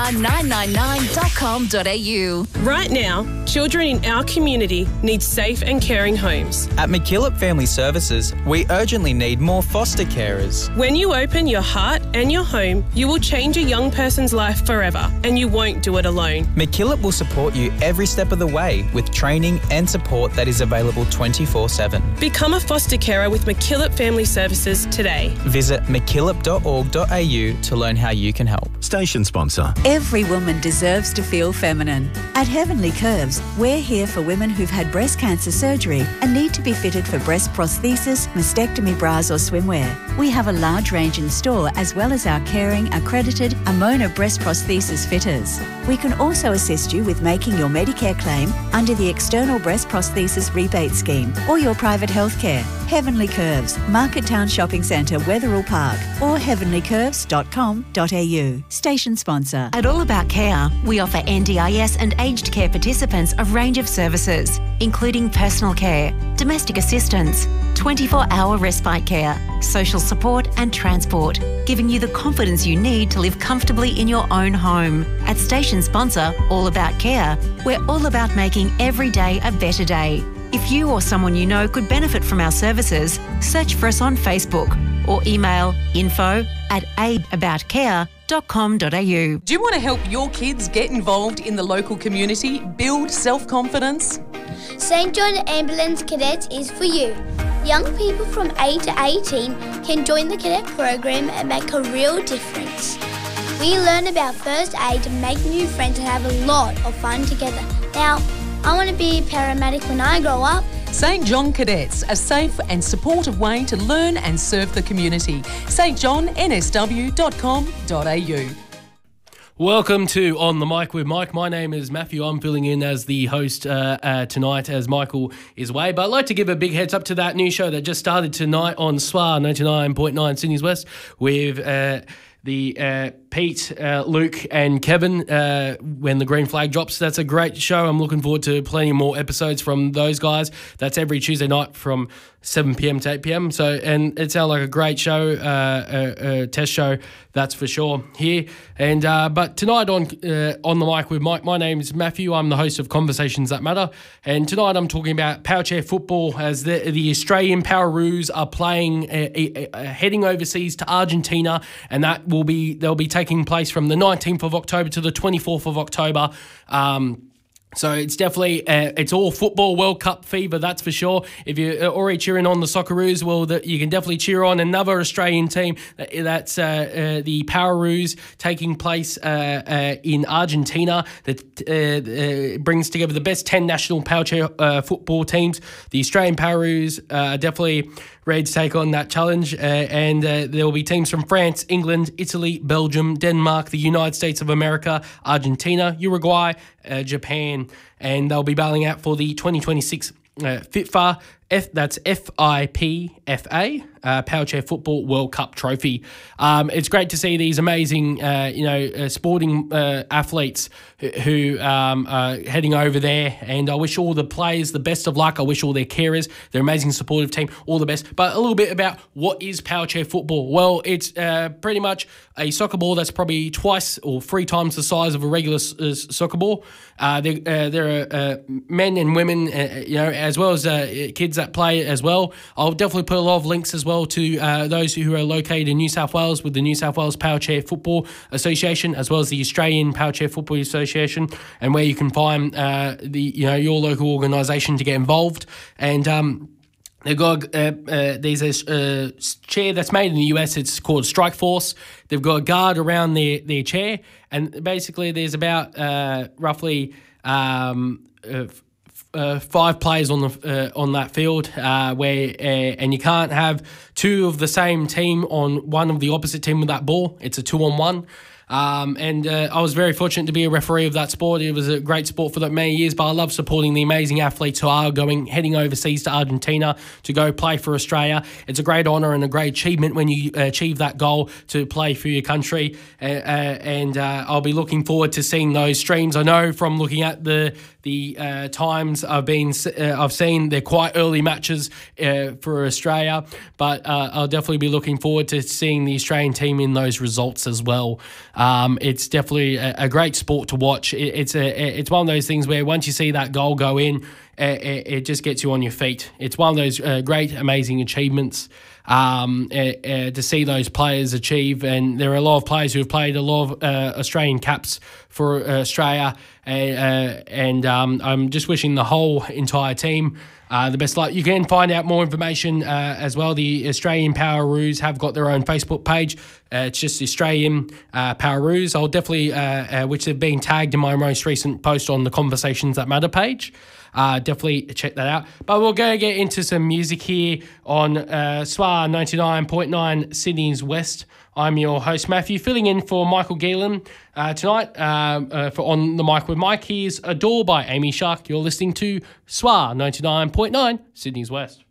star999.com.au. Right now, children in our community need safe and caring homes. At McKillop Family Services, we urgently need more foster carers. When you open your heart and your home, you will change a young person's life forever, and you won't do it alone. McKillop will support you every step of the way with training and support that is available 24/7. Become a foster carer with McKillop Family Services today. Visit mckillop.org.au to learn how you can help. Station sponsor. Every woman deserves to feel feminine. At Heavenly Curves, we're here for women who've had breast cancer surgery and need to be fitted for breast prosthesis, mastectomy bras or swimwear. We have a large range in store as well as our caring, accredited Amona breast prosthesis fitters. We can also assist you with making your Medicare claim under the External Breast Prosthesis Rebate Scheme or your private healthcare. Heavenly Curves, Market Town Shopping Centre, Wetherill Park, or heavenlycurves.com.au. Station sponsor. At All About Care, we offer NDIS and aged care participants a range of services, including personal care, domestic assistance, 24-hour respite care, social support and transport, giving you the confidence you need to live comfortably in your own home. At station sponsor All About Care, we're all about making every day a better day. If you or someone you know could benefit from our services, search for us on Facebook or email info@aidaboutcare.com.au. Do you want to help your kids get involved in the local community, build self-confidence? St John Ambulance Cadets is for you. Young people from 8 to 18 can join the cadet program and make a real difference. We learn about first aid, make new friends and have a lot of fun together. Now, I want to be a paramedic when I grow up. St John Cadets, a safe and supportive way to learn and serve the community. stjohnnsw.com.au. Welcome to On the Mic with Mike. My name is Matthew. I'm filling in as the host tonight as Michael is away. But I'd like to give a big heads up to that new show that just started tonight on SWAR 99.9 Sydney's West with Pete, Luke and Kevin when the green flag drops. That's a great show. I'm looking forward to plenty more episodes from those guys. That's every Tuesday night from 7 p.m. to 8 p.m. So, and it sounds like a great show, a test show, that's for sure here. And but tonight on the mic with Mike, my name is Matthew. I'm the host of Conversations That Matter. And tonight I'm talking about power chair football as the Australian Poweroos are playing, heading overseas to Argentina, and they'll be taking place from the 19th of October to the 24th of October. So it's definitely, it's all football World Cup fever, that's for sure. If you're already cheering on the Socceroos, well, you can definitely cheer on another Australian team. That's the Poweroos, taking place in Argentina. That brings together the best 10 national power chair football teams. The Australian Poweroos are definitely ready to take on that challenge. And there will be teams from France, England, Italy, Belgium, Denmark, the United States of America, Argentina, Uruguay, Japan, and they'll be battling out for the 2026 FIFA, that's FIFA, Power Chair Football World Cup trophy. It's great to see these amazing, sporting athletes who are heading over there, and I wish all the players the best of luck. I wish all their carers, their amazing supportive team, all the best. But a little bit about what is Power Chair Football. Well, it's pretty much a soccer ball that's probably twice or 3 times the size of a regular soccer ball. There are men and women, as well as kids that play as well. I'll definitely put a lot of links as well to those who are located in New South Wales with the New South Wales Power Chair Football Association, as well as the Australian Power Chair Football Association, and where you can find your local organisation to get involved. And they've got there's a chair that's made in the US. It's called Strike Force. They've got a guard around their chair, and basically there's about roughly 5 players on that field, where and you can't have 2 of the same team on one of the opposite team with that ball. It's a 2-on-1. And I was very fortunate to be a referee of that sport. It was a great sport for that many years, but I love supporting the amazing athletes who are heading overseas to Argentina to go play for Australia. It's a great honour and a great achievement when you achieve that goal to play for your country. And I'll be looking forward to seeing those streams. I know from looking at the times I've seen, they're quite early matches for Australia, but I'll definitely be looking forward to seeing the Australian team in those results as well. It's definitely a great sport to watch. It's one of those things where once you see that goal go in, it just gets you on your feet. It's one of those great, amazing achievements to see those players achieve. And there are a lot of players who have played a lot of Australian caps for Australia. And I'm just wishing the whole entire team the best luck. You can find out more information as well. The Australian Poweroos have got their own Facebook page. It's just Australian Poweroos. I'll definitely, which have been tagged in my most recent post on the Conversations That Matter page. Definitely check that out. But we're going to get into some music here on SWA 99.9 Sydney's West. I'm your host, Matthew, filling in for Michael Geelan tonight for On the Mic with Mike. Here's Adore by Amy Shark. You're listening to SWA 99.9 Sydney's West.